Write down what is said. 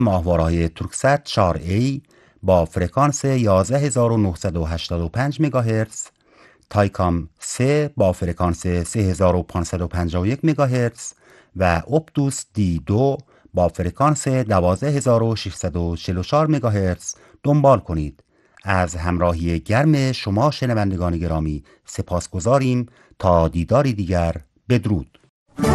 ماهواره‌های تورکست 4A با فرکانس 11985 مگاهرتز، تایکام 3 با فرکانس 3551 مگاهرتز و اپتوس دی 2 با فرکانس 12644 مگاهرتز دنبال کنید. از همراهی گرم شما شنوندگان گرامی سپاسگزاریم. تا دیداری دیگر، بدرود.